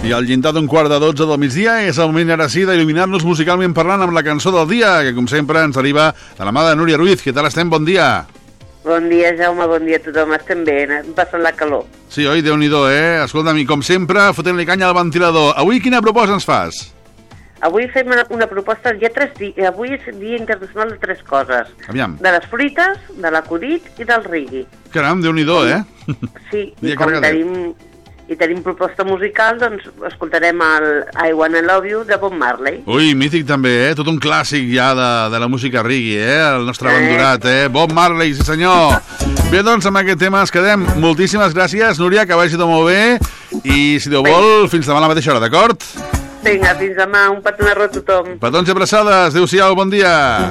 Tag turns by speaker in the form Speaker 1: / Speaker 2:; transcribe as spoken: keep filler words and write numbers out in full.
Speaker 1: I al llindar d'un quart de dotze del migdia és el moment ara sí d'il·luminar-nos musicalment parlant amb la cançó del dia, que com sempre ens arriba de la mà de Núria Ruiz. Què tal estem? Bon dia.
Speaker 2: Bon dia, Jaume, bon dia a tothom. Estem bé, hem passat la calor.
Speaker 1: Sí, oi? Déu-n'hi-do, eh? Escolta'm, i com sempre, fotent-li canya al ventilador. Avui quina proposta ens fas?
Speaker 2: Avui fem una, una proposta, hi ha tres dies, avui és Dia Internacional de tres coses.
Speaker 1: Aviam.
Speaker 2: De les fruites, de l'acudit i del reggae.
Speaker 1: Caram, Déu-n'hi-do, eh?
Speaker 2: Sí,
Speaker 1: Dia
Speaker 2: i com
Speaker 1: carregadet.
Speaker 2: tenim, i tenim proposta musical, doncs escoltarem el I Wanna Love You de Bob Marley.
Speaker 1: Ui, mític també, eh? Tot un clàssic ja de, de la música reggae, eh? El nostre
Speaker 2: Eh.
Speaker 1: abandorat, eh? Bob Marley, sí senyor. Bé, doncs, amb aquest tema ens quedem. Moltíssimes gràcies, Núria, que vagi tot molt bé. I, si Déu vol, fins demà a la mateixa hora, d'acord?
Speaker 2: Vinga, fins demà, un petonarró a tothom.
Speaker 1: Petons i abraçades, adéu-siau, bon dia.